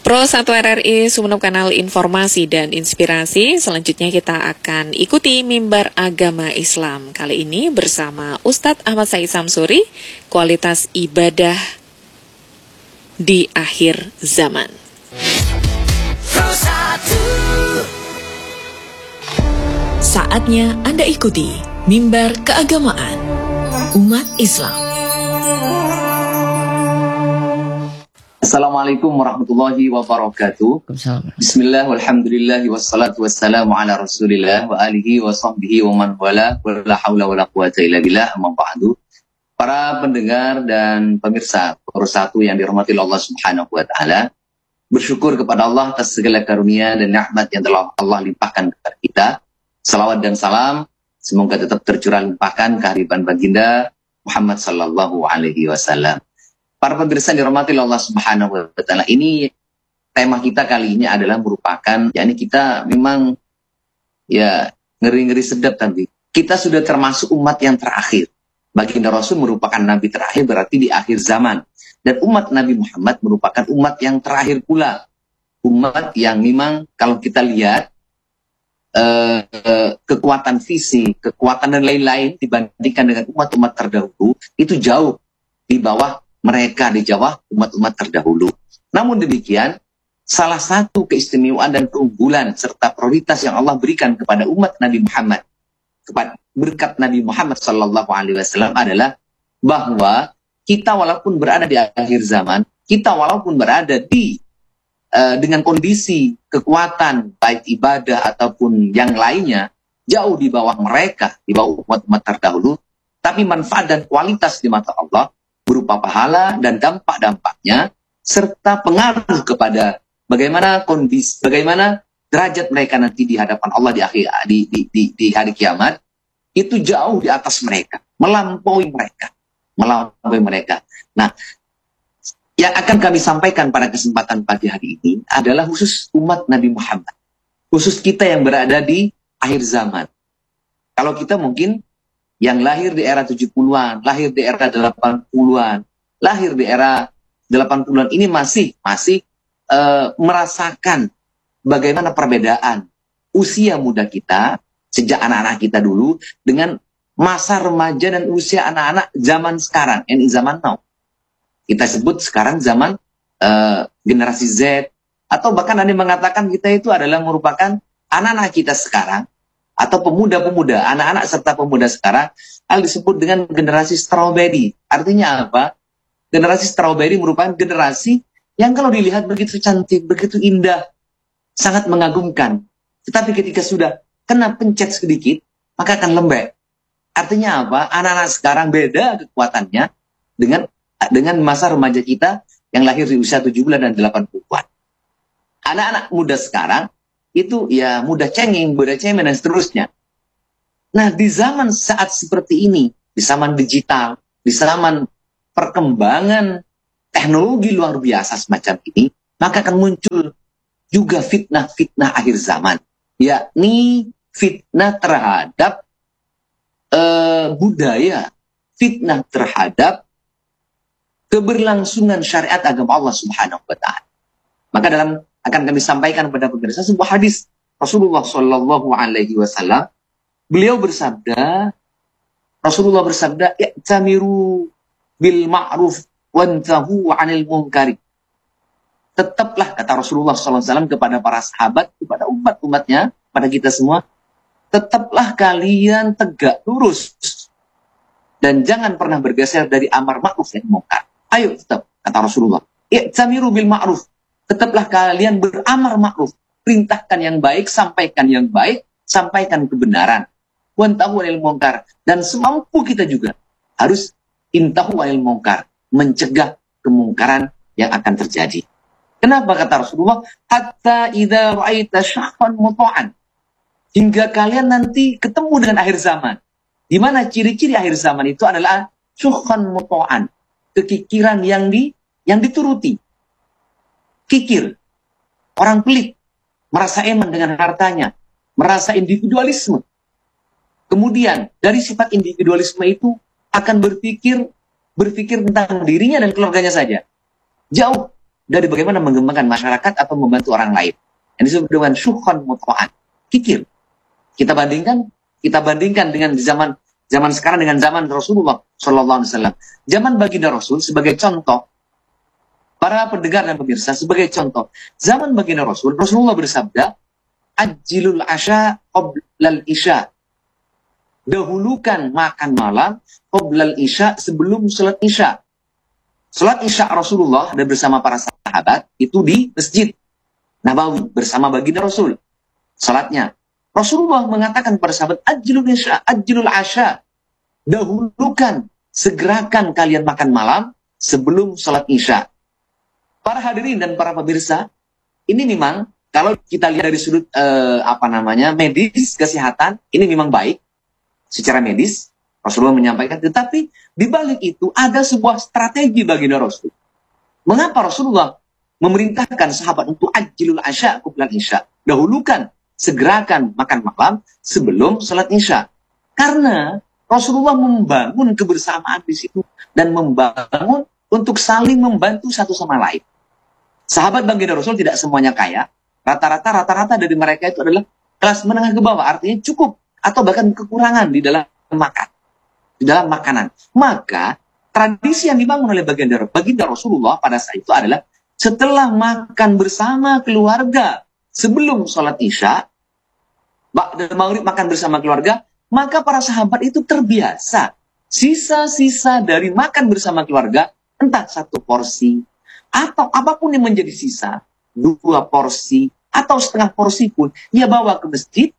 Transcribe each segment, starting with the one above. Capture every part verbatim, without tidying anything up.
Pro satu R R I Sumeneb, kanal informasi dan inspirasi. Selanjutnya kita akan ikuti mimbar agama Islam. Kali ini bersama Ustadz Ahmad Said Samsuri, kualitas ibadah di akhir zaman. Saatnya Anda ikuti mimbar keagamaan umat Islam. Assalamualaikum warahmatullahi wabarakatuh. Bismillah, walhamdulillah, wassalatu wassalamu ala rasulillah wa alihi wa sahbihi wa man wala wa la hawla wa la quwata illa billah, amma ba'du. Para pendengar dan pemirsa Pro satu yang dirahmati Allah Subhanahu wa taala, bersyukur kepada Allah atas segala karunia dan nikmat yang telah Allah limpahkan kepada kita. Salawat dan salam semoga tetap tercurah limpahkan kehadiran baginda Muhammad sallallahu alaihi wasallam. Para pemirsa yang dirahmati Allah Subhanahu wa taala, ini tema kita kali ini adalah merupakan, yakni kita memang ya ngeri-ngeri sedap tadi. Kita sudah termasuk umat yang terakhir. Baginda Rasul merupakan nabi terakhir, berarti di akhir zaman. Dan umat Nabi Muhammad merupakan umat yang terakhir pula. Umat yang memang kalau kita lihat eh, eh, kekuatan fisik, kekuatan dan lain-lain dibandingkan dengan umat-umat terdahulu itu jauh di bawah mereka, di Jawa, umat-umat terdahulu. Namun demikian, salah satu keistimewaan dan keunggulan serta prioritas yang Allah berikan kepada umat Nabi Muhammad, kepada berkat Nabi Muhammad Sallallahu Alaihi Wasallam adalah bahwa kita walaupun berada di akhir zaman, kita walaupun berada di uh, dengan kondisi kekuatan baik ibadah ataupun yang lainnya jauh di bawah mereka, di bawah umat-umat terdahulu, tapi manfaat dan kualitas di mata Allah berupa pahala dan dampak-dampaknya serta pengaruh kepada bagaimana kondisi, bagaimana derajat mereka nanti di hadapan Allah di akhir di, di, di, di hari kiamat itu jauh di atas mereka, melampaui mereka, melampaui mereka. Nah, yang akan kami sampaikan pada kesempatan pagi hari ini adalah khusus umat Nabi Muhammad, khusus kita yang berada di akhir zaman. Kalau kita mungkin yang lahir di era tujuh puluhan, lahir di era delapan puluhan, lahir di era delapan puluhan ini masih masih uh, merasakan bagaimana perbedaan usia muda kita sejak anak-anak kita dulu dengan masa remaja dan usia anak-anak zaman sekarang, ini zaman now. Kita sebut sekarang zaman uh, generasi Z, atau bahkan ada yang mengatakan kita itu adalah merupakan anak-anak kita sekarang, atau pemuda-pemuda, anak-anak serta pemuda sekarang, hal disebut dengan generasi strawberry. Artinya apa? Generasi strawberry merupakan generasi yang kalau dilihat begitu cantik, begitu indah, sangat mengagumkan. Tetapi ketika sudah kena pencet sedikit, maka akan lembek. Artinya apa? Anak-anak sekarang beda kekuatannya dengan dengan masa remaja kita yang lahir di usia tujuh bulan dan delapan puluhan. Anak-anak muda sekarang itu ya mudah cengeng, mudah cemen dan seterusnya. Nah, di zaman saat seperti ini, di zaman digital, di zaman perkembangan teknologi luar biasa semacam ini, maka akan muncul juga fitnah-fitnah akhir zaman, yakni fitnah terhadap uh, budaya, fitnah terhadap keberlangsungan syariat agama Allah Subhanahu wa taala. Maka dalam akan kami sampaikan kepada pemirsa sebuah hadis Rasulullah Shallallahu Alaihi Wasallam. Beliau bersabda, Rasulullah bersabda, "I'tamiru bil ma'ruf wantahu 'anil munkari." Tetaplah, kata Rasulullah Shallallahu Alaihi Wasallam kepada para sahabat, kepada umat-umatnya, pada kita semua, tetaplah kalian tegak lurus dan jangan pernah bergeser dari amar ma'ruf dan munkar. Ayo tetap, kata Rasulullah, "I'tamiru bil ma'ruf." Tetaplah kalian beramar ma'ruf, perintahkan yang baik, sampaikan yang baik, sampaikan kebenaran. Wantahu 'anil munkar, dan semampu kita juga harus intahu 'anil munkar, mencegah kemungkaran yang akan terjadi. Kenapa kata Rasulullah? Hatta idza ra'aita syahwan muta'an. Hingga kalian nanti ketemu dengan akhir zaman. Di mana ciri-ciri akhir zaman itu adalah syahwan muta'an, kekikiran yang di yang dituruti. Kikir, orang pelit, merasa eman dengan hartanya, merasa individualisme. Kemudian dari sifat individualisme itu akan berpikir berpikir tentang dirinya dan keluarganya saja. Jauh dari bagaimana mengembangkan masyarakat atau membantu orang lain. Yang disebut dengan syukhon mutfa'an, kikir. Kita bandingkan, kita bandingkan dengan di zaman zaman sekarang dengan zaman Rasulullah Shallallahu Alaihi Wasallam. Zaman baginda Rasul sebagai contoh, para pendengar dan pemirsa sebagai contoh, zaman baginda Rasul, Rasulullah bersabda, ajilul asya qoblal isya. Dahulukan makan malam qoblal isya, sebelum sholat isya. Sholat isya Rasulullah dan bersama para sahabat itu di Masjid Nabawi bersama baginda Rasul. Sholatnya Rasulullah mengatakan kepada sahabat, ajilul isya, ajilul asya. Dahulukan, segerakan kalian makan malam sebelum sholat isya. Para hadirin dan para pemirsa, ini memang kalau kita lihat dari sudut eh, apa namanya medis kesehatan, ini memang baik secara medis. Rasulullah menyampaikan, tetapi di balik itu ada sebuah strategi baginda Rasul. Mengapa Rasulullah memerintahkan sahabat untuk ajilul asya qabla isya, dahulukan, segerakan makan malam sebelum sholat isya? Karena Rasulullah membangun kebersamaan di situ dan membangun untuk saling membantu satu sama lain. Sahabat baginda Rasul tidak semuanya kaya, rata-rata rata-rata dari mereka itu adalah kelas menengah ke bawah, artinya cukup atau bahkan kekurangan di dalam makan, di dalam makanan. Maka tradisi yang dibangun oleh baginda, baginda Rasulullah pada saat itu adalah setelah makan bersama keluarga sebelum sholat isya, dan maghrib makan bersama keluarga, maka para sahabat itu terbiasa sisa-sisa dari makan bersama keluarga, entah satu porsi atau apapun yang menjadi sisa, dua porsi atau setengah porsi pun, ia bawa ke masjid,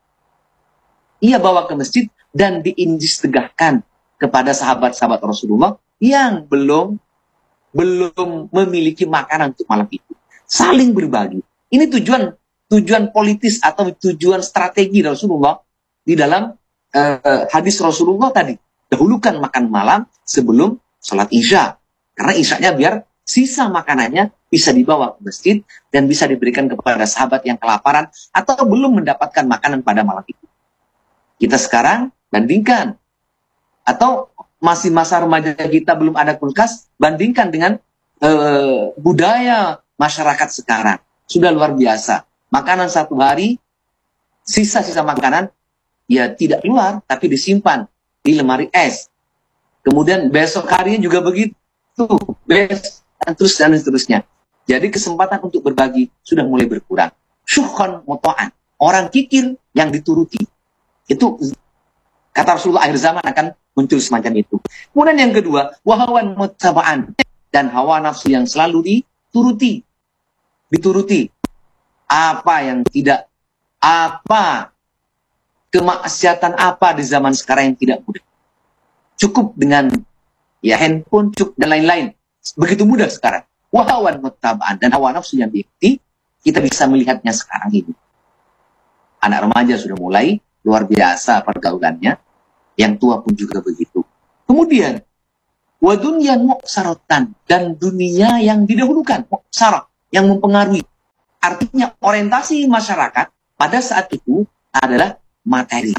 ia bawa ke masjid dan diinjistegahkan kepada sahabat-sahabat Rasulullah yang belum belum memiliki makanan untuk malam itu. Saling berbagi. Ini tujuan tujuan politis atau tujuan strategi Rasulullah di dalam uh, hadis Rasulullah tadi. Dahulukan makan malam sebelum sholat isya. Karena isyanya biar sisa makanannya bisa dibawa ke masjid dan bisa diberikan kepada sahabat yang kelaparan atau belum mendapatkan makanan pada malam itu. Kita sekarang bandingkan, atau masih masa remaja kita belum ada kulkas, bandingkan dengan uh, budaya masyarakat sekarang. Sudah luar biasa. Makanan satu hari, sisa-sisa makanan, ya tidak keluar, tapi disimpan di lemari es. Kemudian besok harinya juga begitu. Besok, dan terus dan seterusnya. Jadi kesempatan untuk berbagi sudah mulai berkurang. Syukhon muto'an. Orang kikir yang dituruti. Itu kata Rasulullah, akhir zaman akan muncul semacam itu. Kemudian yang kedua, wahawan mutaba'an. Dan hawa nafsu yang selalu dituruti. Dituruti. Apa yang tidak, apa kemaksiatan apa di zaman sekarang yang tidak mudah. Cukup dengan ya handphone, cukup dan lain-lain. Begitu mudah sekarang. Wahawan mutaba'an dan hawa nafsu yang diikuti, kita bisa melihatnya sekarang ini. Anak remaja sudah mulai luar biasa pergaulannya, yang tua pun juga begitu. Kemudian wa dunyan muqsaratan, dan dunia yang didahulukan, muqsarah, yang mempengaruhi. Artinya orientasi masyarakat pada saat itu adalah materi.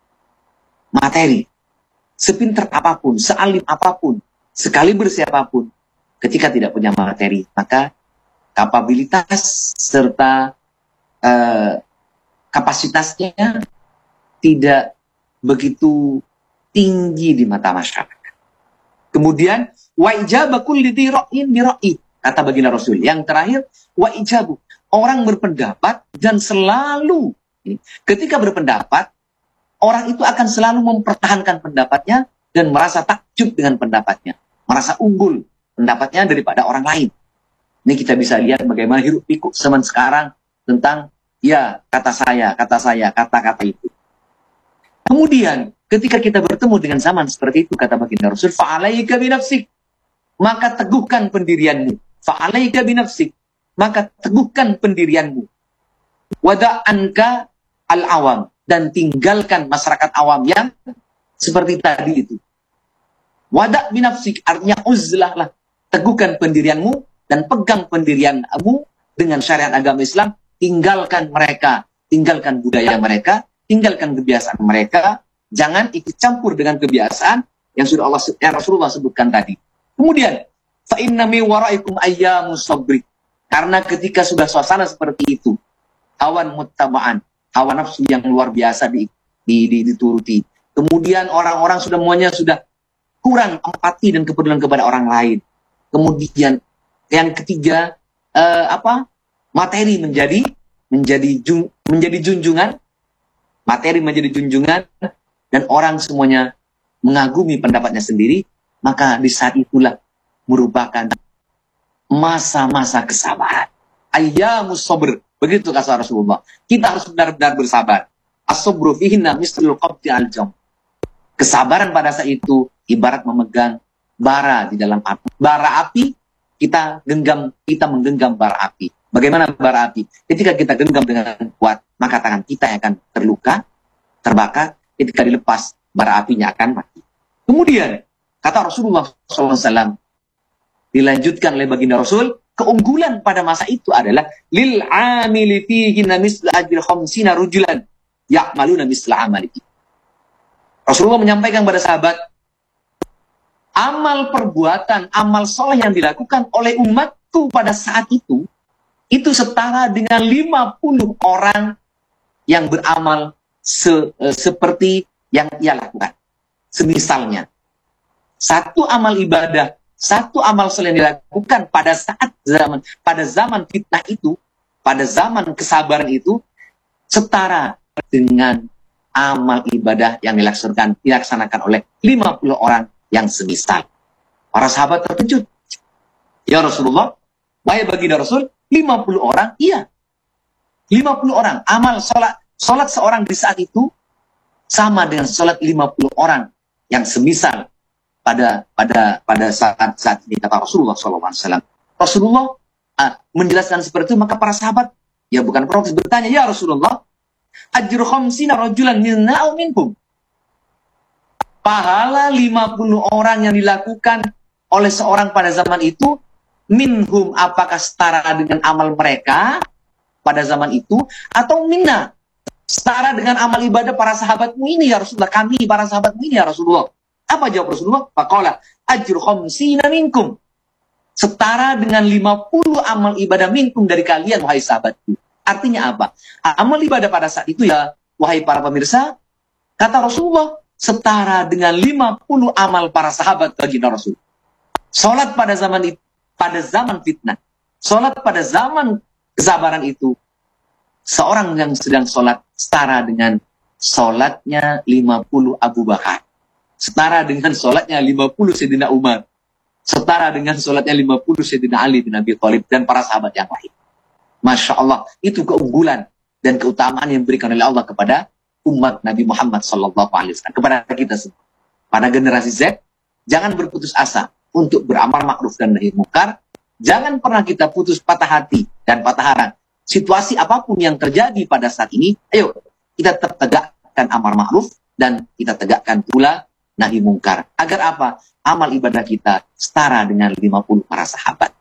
Materi. Sepintar apapun, sealim apapun, sekaliber siapapun, ketika tidak punya materi, maka kapabilitas serta uh, kapasitasnya tidak begitu tinggi di mata masyarakat. Kemudian wa ijaba kulli dhi ra'yin bi ra'yi, kata baginda Rasul. Yang terakhir, wa ijabu, orang berpendapat dan selalu ini, ketika berpendapat, orang itu akan selalu mempertahankan pendapatnya dan merasa takjub dengan pendapatnya, merasa unggul pendapatnya daripada orang lain. Ini kita bisa lihat bagaimana hiruk pikuk zaman sekarang tentang ya kata saya, kata saya, kata-kata itu. Kemudian ketika kita bertemu dengan zaman seperti itu, kata baginda Rasul, fa'alaika binafsik, maka teguhkan pendirianmu. Fa'alaika binafsik, maka teguhkan pendirianmu. Wada'anka al-awam, dan tinggalkan masyarakat awam yang seperti tadi itu. Wada' binafsik, artinya uzlah lah. Teguhkan pendirianmu dan pegang pendirianmu dengan syariat agama Islam. Tinggalkan mereka, tinggalkan budaya mereka, tinggalkan kebiasaan mereka. Jangan ikut campur dengan kebiasaan yang sudah Allah, yang Rasulullah sebutkan tadi. Kemudian, Fa inna mi waraikum ayyamus sabri. Karena ketika sudah suasana seperti itu, hawan muttaba'an, hawa nafsu yang luar biasa di, di, di, dituruti. Kemudian orang-orang sudah semuanya sudah kurang empati dan kepedulian kepada orang lain. Kemudian yang ketiga, eh, apa? Materi menjadi menjadi jun, menjadi junjungan, materi menjadi junjungan, dan orang semuanya mengagumi pendapatnya sendiri, maka di saat itulah merupakan masa-masa kesabaran. Ayyamus sabr. Begitu kata Rasulullah. Kita harus benar-benar bersabar. As-sabru fihinna mislul qabdi al-jam. Kesabaran pada saat itu ibarat memegang bara di dalam api. Bara api, kita genggam, kita menggenggam bara api. Bagaimana bara api? Ketika kita genggam dengan kuat, maka tangan kita akan terluka, terbakar. Ketika dilepas, bara apinya akan mati. Kemudian, kata Rasulullah shallallahu alaihi wasallam, dilanjutkan oleh baginda Rasul, keunggulan pada masa itu adalah lil amili fihi misla ajri khamsina rujulan ya'maluna misla amalihi. Rasulullah menyampaikan kepada sahabat, amal perbuatan, amal soleh yang dilakukan oleh umatku pada saat itu, itu setara dengan lima puluh orang yang beramal se, e, seperti yang ia lakukan. Semisalnya, satu amal ibadah, satu amal soleh yang dilakukan pada saat zaman, pada zaman fitnah itu, pada zaman kesabaran itu, setara dengan amal ibadah yang dilaksanakan, dilaksanakan oleh lima puluh orang yang semisal. Para sahabat terkejut. Ya Rasulullah, wahai baginda Rasul, lima puluh orang? Iya. lima puluh orang. Amal sholat, sholat seorang di saat itu sama dengan sholat lima puluh orang yang semisal. Pada pada pada saat saat ini kata Rasulullah shallallahu alaihi wasallam. Rasulullah uh, menjelaskan seperti itu, maka para sahabat ya bukan protes bertanya, ya Rasulullah, ajru khamsina rajulan minna aw minkum. Pahala lima puluh orang yang dilakukan oleh seorang pada zaman itu, minhum apakah setara dengan amal mereka pada zaman itu, atau minna setara dengan amal ibadah para sahabatmu ini ya Rasulullah, kami para sahabatmu ini ya Rasulullah. Apa jawab Rasulullah? Faqala ajru khamsina minkum. Setara dengan lima puluh amal ibadah minkum dari kalian, wahai sahabatku. Artinya apa? Amal ibadah pada saat itu ya, wahai para pemirsa, kata Rasulullah, setara dengan lima puluh amal para sahabat baginda Rasul. Salat pada zaman itu, pada zaman fitnah, salat pada zaman kesabaran itu, seorang yang sedang salat setara dengan salatnya lima puluh Abu Bakar. Setara dengan sholatnya lima puluh Sayyidina Umar. Setara dengan sholatnya lima puluh Sayyidina Ali bin Abi Thalib dan para sahabat yang lain. Masya Allah, itu keunggulan dan keutamaan yang diberikan oleh Allah kepada umat Nabi Muhammad Sallallahu Alaihi Wasallam. Kepada kita semua. Pada generasi Z, jangan berputus asa untuk beramal ma'ruf dan nahi munkar. Jangan pernah kita putus patah hati dan patah harapan. Situasi apapun yang terjadi pada saat ini, ayo kita tetap tegakkan amar ma'ruf dan kita tegakkan pula nahi mungkar. Agar apa? Amal ibadah kita setara dengan lima puluh para sahabat.